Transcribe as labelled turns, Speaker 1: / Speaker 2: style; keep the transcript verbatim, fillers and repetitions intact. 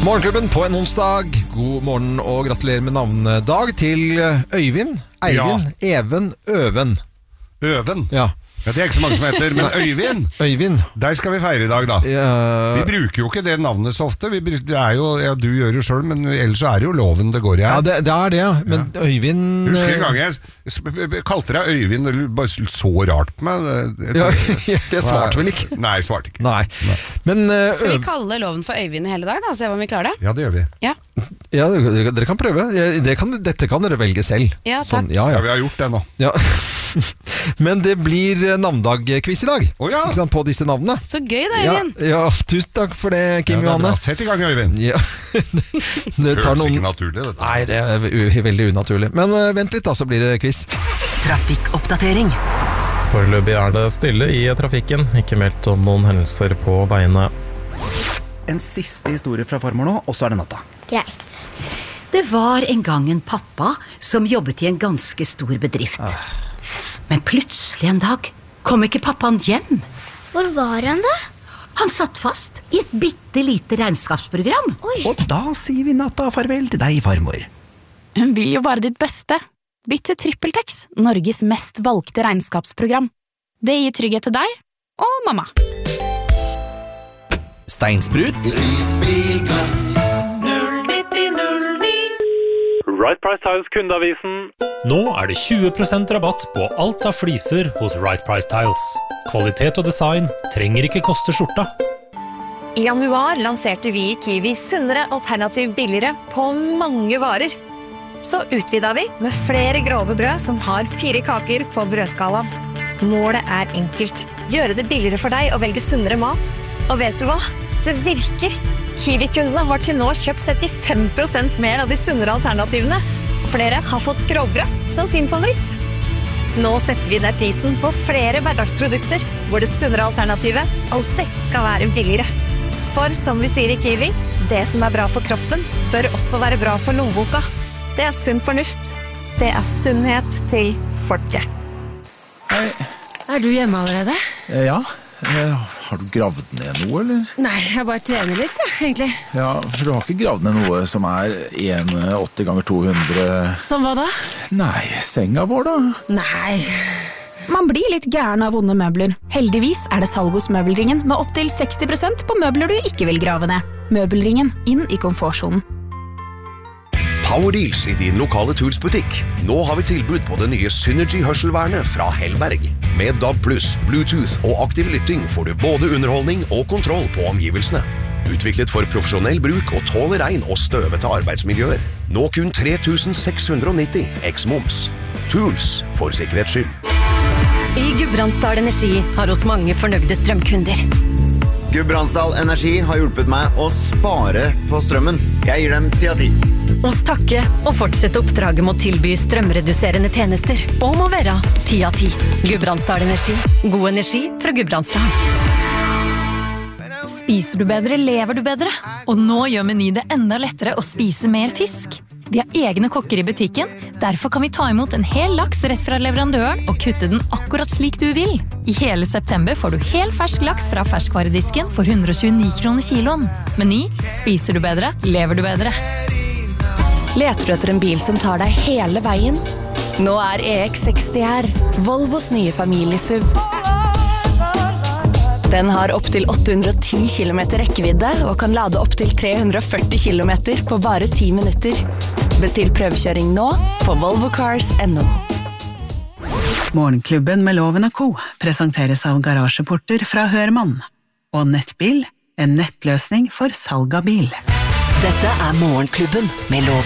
Speaker 1: Morgenklubben på en onsdag. God morgen og gratulerer med navnedag til Øyvind, Eivind, ja. Even, Øven.
Speaker 2: Øven?
Speaker 1: Ja.
Speaker 2: Ja, det er ikke så mange som heter, men Øyvind,
Speaker 1: Øyvind.
Speaker 2: Der skal vi feire i dag da.
Speaker 1: Ja.
Speaker 2: Vi bruker jo ikke det navnet så ofte. Vi, det er jo, ja, du gjør det selv, men ellers er det jo loven det går i her.
Speaker 1: Ja, det, det er det, men ja. Øyvind...
Speaker 2: Husker en gang jeg kalte deg Øyvind, eller bare så rart på meg.
Speaker 1: Jeg, ja, jeg svarte vel ikke.
Speaker 2: Nei, jeg svarte ikke.
Speaker 1: Nei. Men, uh,
Speaker 3: skal vi kalle loven for Øyvind i hele dag da, se om vi klarer det?
Speaker 2: Ja, det gjør vi.
Speaker 3: Ja,
Speaker 1: ja dere, dere kan prøve. Det kan, dette kan dere velge selv.
Speaker 3: Ja, takk.
Speaker 1: Sånn, ja, ja.
Speaker 2: Ja, vi har gjort det nå.
Speaker 1: Ja. Men det blir navndag-quiz i dag,
Speaker 2: oh, ja.
Speaker 1: Ikke sant, på disse navnene.
Speaker 3: Så gøy da, Øyvind.
Speaker 1: Ja, ja, tusen takk for det, Kim
Speaker 2: ja,
Speaker 1: Johanne.
Speaker 2: Sett i gang, Øyvind.
Speaker 1: Ja. Det tar
Speaker 2: føles
Speaker 1: noen...
Speaker 2: ikke naturlig, dette.
Speaker 1: Nei, det er veldig unaturlig. Men uh, vent litt da, så blir det quiz.
Speaker 4: Trafikkoppdatering.
Speaker 5: Foreløpig er det stille i trafikken, ikke meldt om noen hendelser på veiene.
Speaker 6: En siste historie fra farmor nå, og så er det natta.
Speaker 7: Greit.
Speaker 4: Det var en gang en pappa som jobbet i en ganske stor bedrift. Ah. Men plutselig en dag kom ikke pappaen hjem.
Speaker 7: Hvor var han da?
Speaker 4: Han satt fast i et bitte lite regnskapsprogram.
Speaker 7: Oi.
Speaker 6: Og da sier vi natta farvel til deg, farmor.
Speaker 8: Hun vil jo bare ditt beste. Bytt til TrippelTex, Norges mest valgte regnskapsprogram. Det gir trygghet til deg og mamma.
Speaker 6: Steinsprut.
Speaker 9: Risbilglass.
Speaker 10: Right Price Tiles kundeavisen. Nå er det tjue prosent rabatt på alt av fliser hos Right Price Tiles. Kvalitet og design trenger ikke koste skjorta.
Speaker 11: I januar lanserte vi i Kiwi sunnere alternativ billigere på mange varer. Så utvidet vi med flere grove brød som har fire kaker på brødskalaen. Målet er enkelt. Gjøre det billigere for deg å velge sunnere mat. Og vet du hva? Det virker. Kiwi-kundene har til nå kjøpt trettifem prosent mer av de sunnere alternativene. Og flere har fått grovbrød som sin favoritt. Nå setter vi ned prisen på flere hverdagsprodukter, hvor det sunnere alternativet alltid skal være billigere. For som vi sier i Kiwi, det som er bra for kroppen, bør også være bra for lommeboka. Det er sunn fornuft. Det er sunnhet til folket.
Speaker 12: Hei.
Speaker 11: Er du hjemme allerede?
Speaker 12: Ja. Har du gravd ned noe, eller?
Speaker 11: Nei, jeg bare trener litt, ja, egentlig.
Speaker 12: Ja, for du har ikke gravd ned noe som er en åtti ganger to hundre...
Speaker 11: Som hva da?
Speaker 12: Nei, senga vår da.
Speaker 11: Nei.
Speaker 8: Man blir litt gæren av vonde møbler. Heldigvis er det salg hos Møbelringen med opp til seksti prosent på møbler du ikke vil grave ned. Møbelringen, inn i komfortsonen.
Speaker 13: Power Deals i din lokale Tools-butikk. Nå har vi tilbud på det nye Synergy-hørselvernet fra Hellberg. Med D A B pluss, Bluetooth og aktiv lytting får du både underholdning og kontroll på omgivelsene. Utviklet for profesjonell bruk og tåler regn og støvete arbeidsmiljøer. Nå kun tre tusen seks hundre nitti eks-moms. Tools for sikkerhets skyld.
Speaker 14: I Gudbrandsdal Energi har oss mange fornøyde strømkunder.
Speaker 15: Gudbrandsdal Energi har hjulpet meg å spare på strømmen. Jeg gir dem ti av ti.
Speaker 14: Oss takke og fortsette oppdraget med å tilby strømreduserende tjenester og må være ti av ti. Gudbrandsdal Energi. God energi fra Gudbrandsdal.
Speaker 16: Spiser du bedre, lever du bedre. Og nå gjør Meny det enda lettere å spise mer fisk. Vi har egne kokker i butikken, derfor kan vi ta imot en hel laks rett fra leverandøren og kutte den akkurat slik du vil. I hele september får du hel fersk laks fra ferskvaredisken for hundre og tjueni kroner kiloen. Meny, spiser du bedre, lever du bedre.
Speaker 14: Leter du etter en bil som tar deg hele veien? Nå er E X seksti her, Volvos nye familiesuv. Den har opp til åtte hundre og ti kilometer rekkevidde og kan lade opp til tre hundre og førti kilometer på bare ti minutter. Bestill prøvekjøring nå på volvo cars punktum no.
Speaker 17: Morgenklubben med Loven og Co. presenteres av garasjeporter fra Hørmann. Og Nettbil, en nettløsning for salg av bil.
Speaker 4: Dette er Morgenklubben med Loven